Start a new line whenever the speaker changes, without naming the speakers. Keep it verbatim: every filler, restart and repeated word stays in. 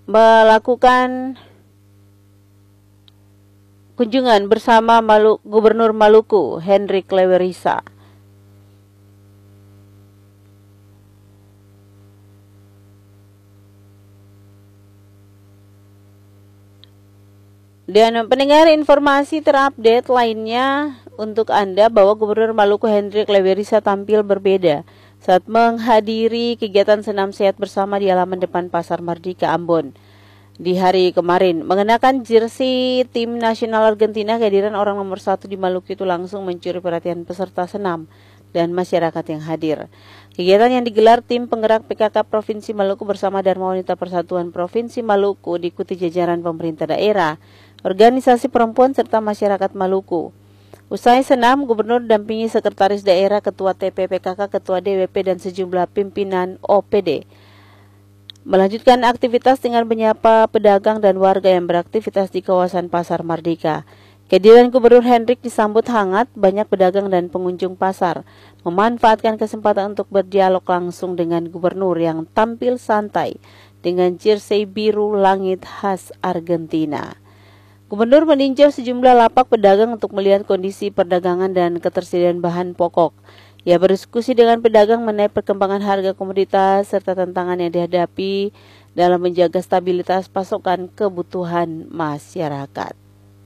melakukan kunjungan bersama Malu, Gubernur Maluku Hendrik Lewerisa. Dan pendengar, informasi terupdate lainnya untuk Anda bahwa Gubernur Maluku Hendrik Lewerisa tampil berbeda saat menghadiri kegiatan senam sehat bersama di halaman depan Pasar Mardika, Ambon. Di hari kemarin, mengenakan jersey tim nasional Argentina, kehadiran orang nomor satu di Maluku itu langsung mencuri perhatian peserta senam dan masyarakat yang hadir. Kegiatan yang digelar tim penggerak P K K Provinsi Maluku bersama Dharma Wanita Persatuan Provinsi Maluku diikuti jajaran pemerintah daerah, organisasi perempuan serta masyarakat Maluku. Usai senam, Gubernur dampingi Sekretaris Daerah, Ketua T P P K K, Ketua D W P dan sejumlah pimpinan O P D melanjutkan aktivitas dengan menyapa pedagang dan warga yang beraktivitas di kawasan Pasar Mardika. Kehadiran Gubernur Hendrik disambut hangat, banyak pedagang dan pengunjung pasar memanfaatkan kesempatan untuk berdialog langsung dengan Gubernur yang tampil santai dengan jersey biru langit khas Argentina. Gubernur meninjau sejumlah lapak pedagang untuk melihat kondisi perdagangan dan ketersediaan bahan pokok. Ia berdiskusi dengan pedagang mengenai perkembangan harga komoditas serta tantangan yang dihadapi dalam menjaga stabilitas pasokan kebutuhan masyarakat.